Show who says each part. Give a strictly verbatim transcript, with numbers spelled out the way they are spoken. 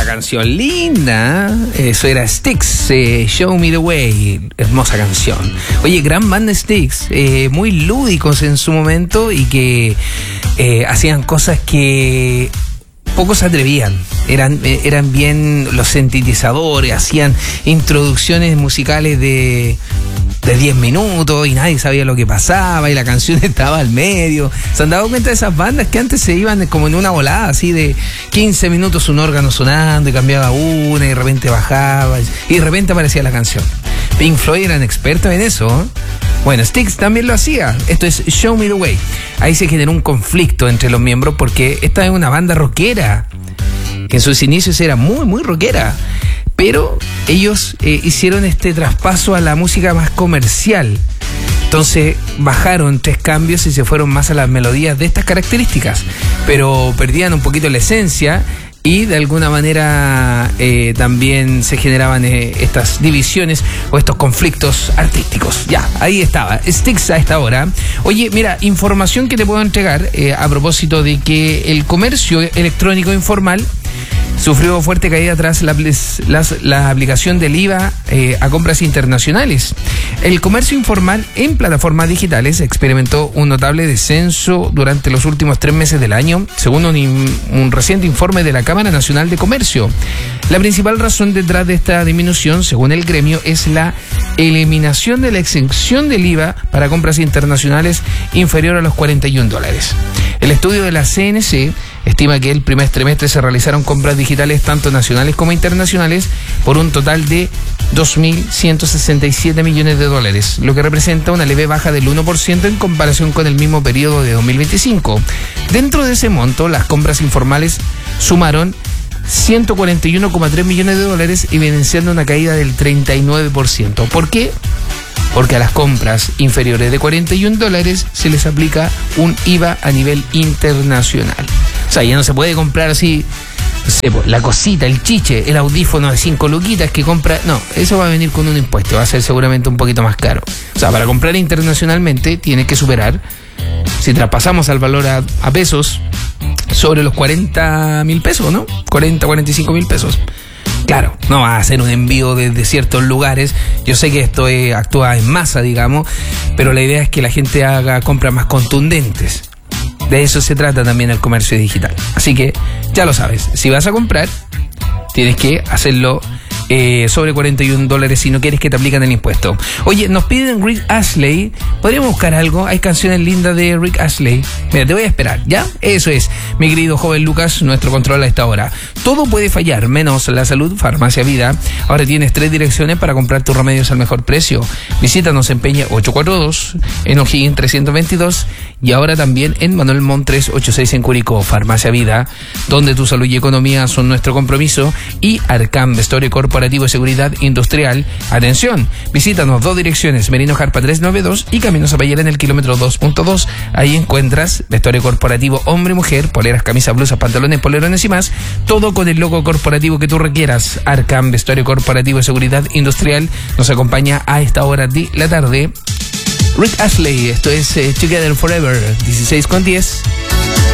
Speaker 1: canción linda. Eso era Styx, eh, Show Me the Way. Hermosa canción. Oye, gran banda Styx, eh, muy lúdicos en su momento y que eh, hacían cosas que pocos se atrevían. Eran, eh, eran bien los sintetizadores, hacían introducciones musicales de de diez minutos y nadie sabía lo que pasaba y la canción estaba al medio. ¿Se han dado cuenta de esas bandas que antes se iban como en una volada así de quince minutos un órgano sonando y cambiaba una y de repente bajaba y de repente aparecía la canción? Pink Floyd eran expertos en eso, ¿eh? Bueno, Styx también lo hacía. Esto es Show Me the Way. Ahí se generó un conflicto entre los miembros porque esta es una banda rockera que en sus inicios era muy, muy rockera. Pero ellos eh, hicieron este traspaso a la música más comercial. Entonces bajaron tres cambios y se fueron más a las melodías de estas características. Pero perdían un poquito la esencia y de alguna manera eh, también se generaban eh, estas divisiones o estos conflictos artísticos. Ya, ahí estaba, Styx a esta hora. Oye, mira, información que te puedo entregar eh, a propósito de que el comercio electrónico informal sufrió fuerte caída tras la, la, la aplicación del I V A eh, a compras internacionales. El comercio informal en plataformas digitales experimentó un notable descenso durante los últimos tres meses del año, según un, un reciente informe de la Cámara Nacional de Comercio. La principal razón detrás de esta disminución, según el gremio, es la eliminación de la exención del I V A para compras internacionales inferior a los cuarenta y un dólares. El estudio de la C N C estima que el primer trimestre se realizaron compras digitales tanto nacionales como internacionales por un total de dos mil ciento sesenta y siete millones de dólares, lo que representa una leve baja del uno por ciento en comparación con el mismo periodo de dos mil veinticinco. Dentro de ese monto, las compras informales sumaron ciento cuarenta y uno coma tres millones de dólares, evidenciando una caída del treinta y nueve por ciento. ¿Por qué? Porque a las compras inferiores de cuarenta y un dólares se les aplica un I V A a nivel internacional. O sea, ya no se puede comprar así, no sé, la cosita, el chiche, el audífono de cinco luquitas que compra. No, eso va a venir con un impuesto, va a ser seguramente un poquito más caro. O sea, para comprar internacionalmente tiene que superar, si traspasamos al valor a, a pesos, sobre los cuarenta mil pesos, ¿no? cuarenta, cuarenta y cinco mil pesos. Claro, no va a hacer un envío desde ciertos lugares. Yo sé que esto es, actúa en masa, digamos, pero la idea es que la gente haga compras más contundentes. De eso se trata también el comercio digital. Así que ya lo sabes, si vas a comprar, tienes que hacerlo eh, sobre cuarenta y un dólares si no quieres que te apliquen el impuesto. Oye, nos piden Rick Astley. ¿Podríamos buscar algo? Hay canciones lindas de Rick Astley. Mira, te voy a esperar, ¿ya? Eso es, mi querido joven Lucas, nuestro control a esta hora. Todo puede fallar, menos la salud. Farmacia Vida. Ahora tienes tres direcciones para comprar tus remedios al mejor precio. Visítanos en Peña ochocientos cuarenta y dos, en O'Higgins trescientos veintidós y ahora también en Manuel Montt trescientos ochenta y seis en Curicó. Farmacia Vida, donde tu salud y economía son nuestro compromiso. Y Arcam, vestuario corporativo y seguridad industrial. Atención, visítanos dos direcciones, Merino Jarpa trescientos noventa y dos y Camino Zapallara en el kilómetro dos punto dos. Ahí encuentras vestuario corporativo hombre y mujer, poleras, camisas, blusas, pantalones, polerones y más, todo con el logo corporativo que tú requieras. Arcam, vestuario corporativo y seguridad industrial, nos acompaña a esta hora de la tarde Rick Astley. Esto es eh, Together Forever, dieciséis con diez.